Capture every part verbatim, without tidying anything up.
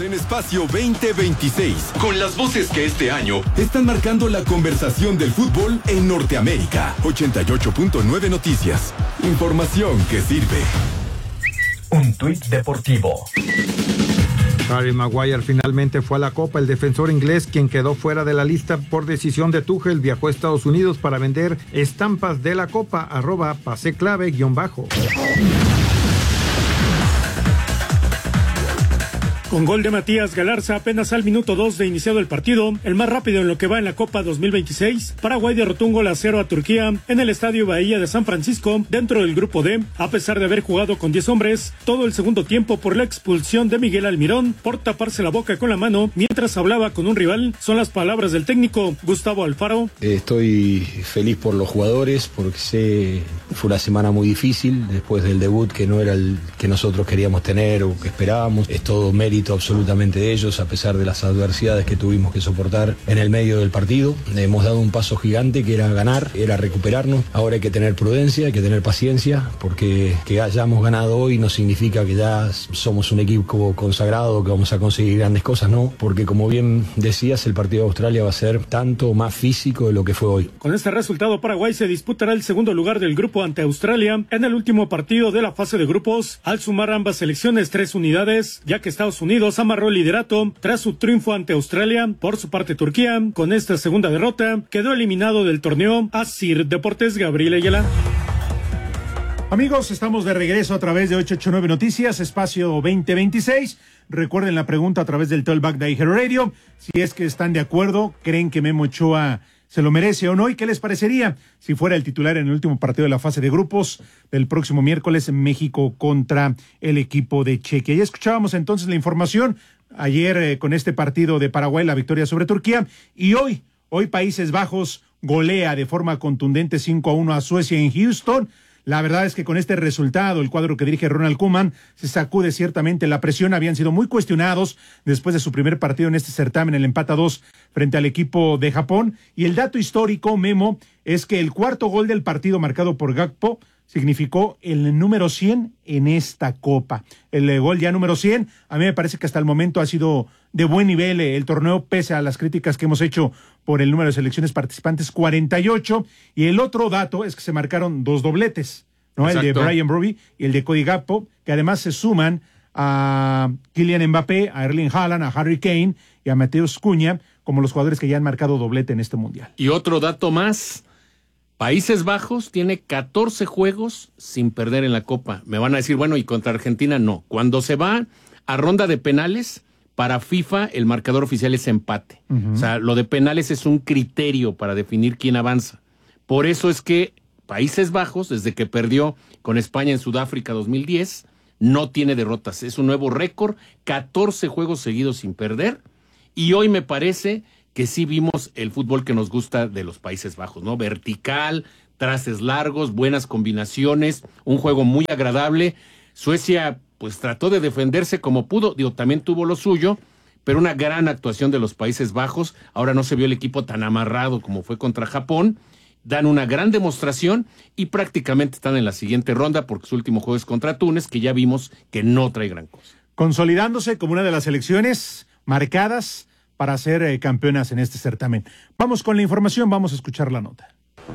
en Espacio veinte veintiséis, con las voces que este año están marcando la conversación del fútbol en Norteamérica. ochenta y ocho punto nueve Noticias. Información que sirve. Un tuit deportivo. Harry Maguire finalmente fue a la Copa. El defensor inglés, quien quedó fuera de la lista por decisión de Tuchel, viajó a Estados Unidos para vender estampas de la Copa. Arroba pase clave guión bajo. Con gol de Matías Galarza apenas al minuto dos de iniciado el partido, el más rápido en lo que va en la Copa dos mil veintiséis, Paraguay derrotó un gol a cero a Turquía en el Estadio Bahía de San Francisco, dentro del grupo D, a pesar de haber jugado con diez hombres todo el segundo tiempo por la expulsión de Miguel Almirón por taparse la boca con la mano mientras hablaba con un rival. Son las palabras del técnico Gustavo Alfaro. Estoy feliz por los jugadores porque sé fue una semana muy difícil después del debut que no era el que nosotros queríamos tener o que esperábamos. Es todo mérito absolutamente de ellos, a pesar de las adversidades que tuvimos que soportar en el medio del partido. Hemos dado un paso gigante que era ganar, era recuperarnos. Ahora hay que tener prudencia, hay que tener paciencia, porque que hayamos ganado hoy no significa que ya somos un equipo consagrado, que vamos a conseguir grandes cosas, no, porque como bien decías, el partido de Australia va a ser tanto más físico de lo que fue hoy. Con este resultado, Paraguay se disputará el segundo lugar del grupo ante Australia en el último partido de la fase de grupos, al sumar ambas selecciones tres unidades, ya que Estados Unidos Unidos amarró el liderato tras su triunfo ante Australia. Por su parte, Turquía, con esta segunda derrota, quedó eliminado del torneo. Asir Deportes, Gabriel Ayala. Amigos, estamos de regreso a través de ochocientos ochenta y nueve Noticias, Espacio veinte veintiséis. Recuerden la pregunta a través del Talkback de iHeart Radio. Si es que están de acuerdo, creen que Memo Ochoa se lo merece o no, y qué les parecería si fuera el titular en el último partido de la fase de grupos del próximo miércoles en México contra el equipo de Chequia. Ya escuchábamos entonces la información ayer eh, con este partido de Paraguay, la victoria sobre Turquía, y hoy, hoy Países Bajos golea de forma contundente cinco a uno a Suecia en Houston. La verdad es que con este resultado, el cuadro que dirige Ronald Koeman se sacude ciertamente la presión. Habían sido muy cuestionados después de su primer partido en este certamen, el empate a dos frente al equipo de Japón. Y el dato histórico, Memo, es que el cuarto gol del partido marcado por Gakpo significó el número cien en esta Copa. El gol ya número cien, a mí me parece que hasta el momento ha sido de buen nivel el torneo, pese a las críticas que hemos hecho por el número de selecciones participantes, cuarenta y ocho. Y el otro dato es que se marcaron dos dobletes, ¿no? Exacto. El de Brian Brobby y el de Cody Gakpo, que además se suman a Kylian Mbappé, a Erling Haaland, a Harry Kane y a Mateus Cunha como los jugadores que ya han marcado doblete en este mundial. Y otro dato más, Países Bajos tiene catorce juegos sin perder en la Copa. Me van a decir, bueno, y contra Argentina no. Cuando se va a ronda de penales, para FIFA el marcador oficial es empate. Uh-huh. O sea, lo de penales es un criterio para definir quién avanza. Por eso es que Países Bajos, desde que perdió con España en Sudáfrica dos mil diez, no tiene derrotas. Es un nuevo récord, catorce juegos seguidos sin perder. Y hoy me parece que sí vimos el fútbol que nos gusta de los Países Bajos, ¿no? Vertical, traces largos, buenas combinaciones, un juego muy agradable. Suecia, pues trató de defenderse como pudo, digo, también tuvo lo suyo, pero una gran actuación de los Países Bajos. Ahora no se vio el equipo tan amarrado como fue contra Japón. Dan una gran demostración y prácticamente están en la siguiente ronda porque su último juego es contra Túnez, que ya vimos que no trae gran cosa. Consolidándose como una de las selecciones marcadas para ser eh, campeonas en este certamen. Vamos con la información, vamos a escuchar la nota.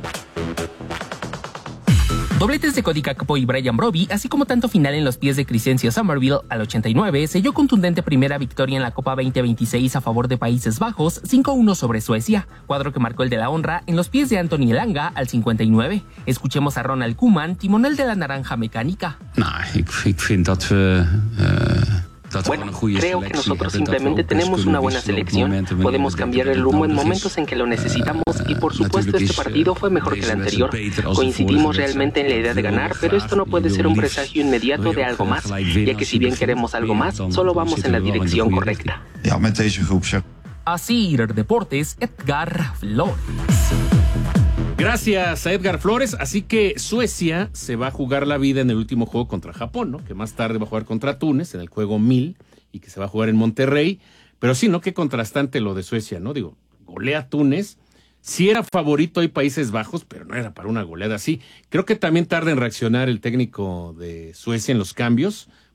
Dobletes de Cody Gakpo y Brian Brobby, así como tanto final en los pies de Crescencio Summerville al ochenta y nueve, selló contundente primera victoria en la Copa veinte veintiséis a favor de Países Bajos, cinco a uno sobre Suecia, cuadro que marcó el de la honra en los pies de Anthony Elanga al cincuenta y nueve. Escuchemos a Ronald Koeman, timonel de la Naranja Mecánica. Nou, ik, ik vind dat we... Uh... Bueno, creo que nosotros simplemente tenemos una buena selección. Podemos cambiar el rumbo en momentos en que lo necesitamos y por supuesto este partido fue mejor que el anterior. Coincidimos realmente en la idea de ganar, pero esto no puede ser un presagio inmediato de algo más, ya que si bien queremos algo más, solo vamos en la dirección correcta. Así, Deportes, Edgar Flores. Gracias a Edgar Flores. Así que Suecia se va a jugar la vida en el último juego contra Japón, ¿no? Que más tarde va a jugar contra Túnez en el juego mil y que se va a jugar en Monterrey. Pero sí, ¿no? Qué contrastante lo de Suecia, ¿no? Digo, golea a Túnez. Sí era favorito hoy Países Bajos, pero no era para una goleada así. Creo que también tarda en reaccionar el técnico de Suecia en los cambios,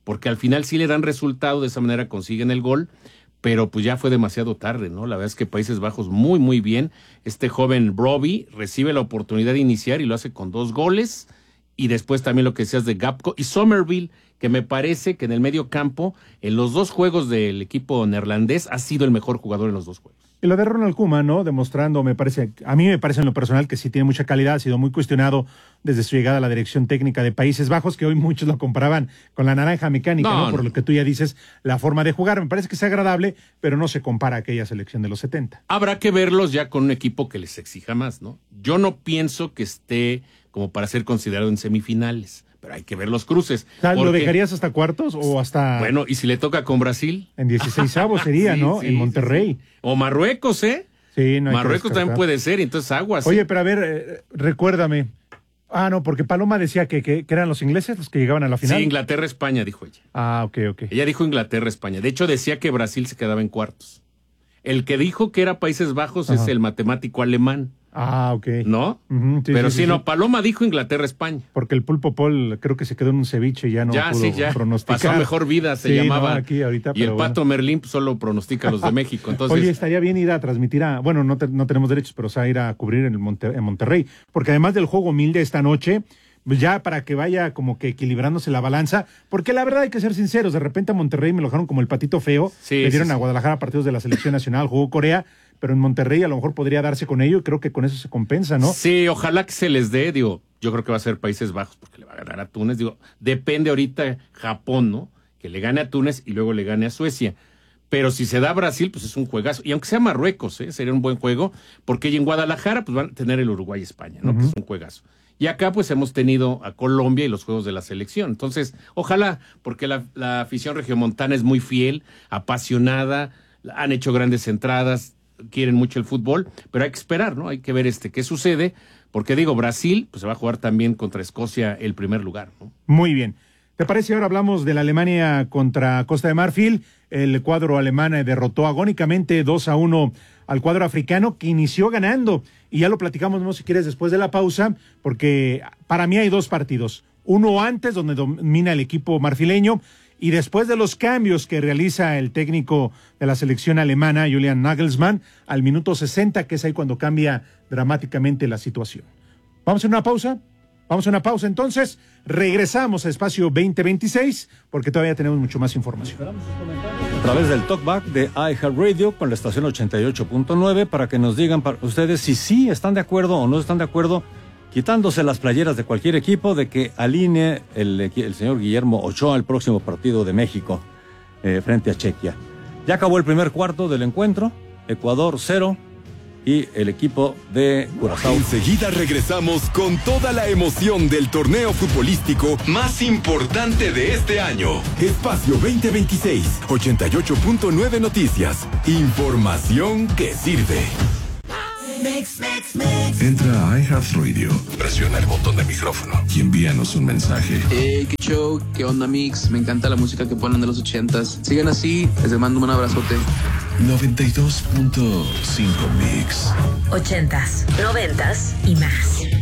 porque al final sí le dan resultado, de esa manera consiguen el gol, pero pues ya fue demasiado tarde, ¿no? La verdad es que Países Bajos muy, muy bien. Este joven Brobbey recibe la oportunidad de iniciar y lo hace con dos goles, y después también lo que decías de Gapco y Somerville, que me parece que en el medio campo, en los dos juegos del equipo neerlandés, ha sido el mejor jugador en los dos juegos. Y lo de Ronald Koeman, ¿no? Demostrando, me parece, a mí me parece en lo personal que sí tiene mucha calidad, ha sido muy cuestionado desde su llegada a la dirección técnica de Países Bajos, que hoy muchos lo comparaban con la naranja mecánica, ¿no? No, ¿no? Por no. lo que tú ya dices, la forma de jugar, me parece que es agradable, pero no se compara a aquella selección de los setenta. Habrá que verlos ya con un equipo que les exija más, ¿no? Yo no pienso que esté como para ser considerado en semifinales, pero hay que ver los cruces. O sea, ¿lo porque, dejarías hasta cuartos o hasta...? Bueno, ¿y si le toca con Brasil? En dieciseisavos sería, Sí, ¿no? sí, en Monterrey. sí, sí. O Marruecos, ¿eh? Sí, no hay que Marruecos descartar. también puede ser, entonces aguas. Oye, ¿eh? pero a ver, eh, recuérdame. Ah, no, porque Paloma decía que, que, que eran los ingleses los que llegaban a la final. Sí, Inglaterra-España, dijo ella. Ah, ok, ok. Ella dijo Inglaterra-España. De hecho, decía que Brasil se quedaba en cuartos. El que dijo que era Países Bajos Ajá. es el matemático alemán, Ah, ok. ¿no? Ujú, sí, Pero sí, sí, sí, no, sí. Paloma dijo Inglaterra-España. Porque el Pulpo Paul creo que se quedó en un ceviche y ya no ya, pudo sí, ya. pronosticar. Pasó mejor vida, se Sí, llamaba. no, aquí ahorita, y pero el bueno. Pato Merlín pues, solo pronostica los de México. Entonces, Oye, estaría bien ir a transmitir a... Bueno, no, te- no tenemos derechos, pero o sea, ir a cubrir en, el Monte- en Monterrey. Porque además del juego humilde esta noche, pues ya para que vaya como que equilibrándose la balanza, porque la verdad hay que ser sinceros, de repente a Monterrey me lo dejaron como el patito feo, Sí, le dieron sí, a sí. Guadalajara partidos de la selección nacional, jugó Corea, pero en Monterrey a lo mejor podría darse con ello y creo que con eso se compensa, ¿no? sí, ojalá que se les dé, digo, yo creo que va a ser Países Bajos porque le va a ganar a Túnez, digo, depende ahorita Japón, ¿no? Que le gane a Túnez y luego le gane a Suecia. Pero si se da a Brasil, pues es un juegazo. Y aunque sea Marruecos, ¿eh? Sería un buen juego, porque en Guadalajara pues van a tener el Uruguay-España, ¿no? Ujú. Que es un juegazo. Y acá pues hemos tenido a Colombia y los juegos de la selección. Entonces, ojalá, porque la, la afición regiomontana es muy fiel, apasionada, han hecho grandes entradas, quieren mucho el fútbol, pero hay que esperar, ¿no? Hay que ver este qué sucede, porque digo, Brasil pues se va a jugar también contra Escocia el primer lugar, ¿no? Muy bien. ¿Te parece? Ahora hablamos de la Alemania contra Costa de Marfil. El cuadro alemán eh, derrotó agónicamente dos a uno al cuadro africano, que inició ganando. Y ya lo platicamos, no si quieres, después de la pausa, porque para mí hay dos partidos. Uno antes, donde domina el equipo marfileño, y después de los cambios que realiza el técnico de la selección alemana, Julian Nagelsmann, al minuto sesenta, que es ahí cuando cambia dramáticamente la situación. Vamos a una pausa. Vamos a una pausa entonces, regresamos a Espacio veinte veintiséis porque todavía tenemos mucho más información. A través del talkback de iHeartRadio con la estación ochenta y ocho punto nueve para que nos digan para ustedes si sí están de acuerdo o no están de acuerdo, quitándose las playeras de cualquier equipo, de que alinee el, el señor Guillermo Ochoa al próximo partido de México eh, frente a Chequia. Ya acabó el primer cuarto del encuentro, Ecuador cero. Y el equipo de Curazao. Enseguida regresamos con toda la emoción del torneo futbolístico más importante de este año. Espacio veinte veintiséis, ochenta y ocho punto nueve Noticias. Información que sirve. Mix, mix, mix. Entra a iHeartRadio, presiona el botón de micrófono y envíanos un mensaje. Hey, qué show, qué onda Mix, me encanta la música que ponen de los ochentas. Sigan así, les mando un abrazote. noventa y dos punto cinco Mix. Ochentas, noventas y más.